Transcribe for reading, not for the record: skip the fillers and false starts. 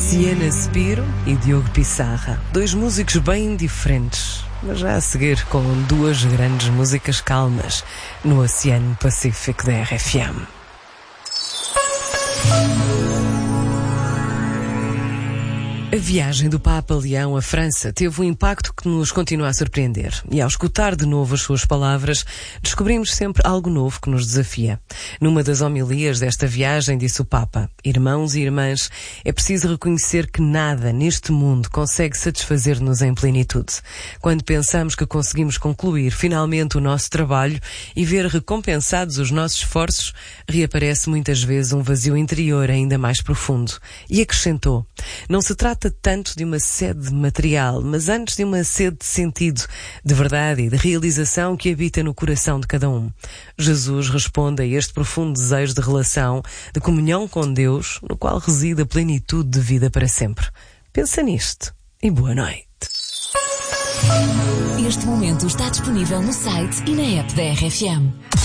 Siena Spiro e Diogo Pissarra, dois músicos bem diferentes, mas já a seguir com duas grandes músicas calmas no Oceano Pacífico da RFM. A viagem do Papa Leão à França teve um impacto que nos continua a surpreender. E ao escutar de novo as suas palavras, descobrimos sempre algo novo que nos desafia. Numa das homilias desta viagem, disse o Papa: irmãos e irmãs, é preciso reconhecer que nada neste mundo consegue satisfazer-nos em plenitude. Quando pensamos que conseguimos concluir finalmente o nosso trabalho e ver recompensados os nossos esforços, reaparece muitas vezes um vazio interior ainda mais profundo. E acrescentou: não se trata tanto de uma sede material, mas antes de uma sede de sentido, de verdade e de realização que habita no coração de cada um. Jesus responde a este profundo desejo de relação, de comunhão com Deus, no qual reside a plenitude de vida para sempre. Pensa nisto e boa noite. Este momento está disponível no site e na app da RFM.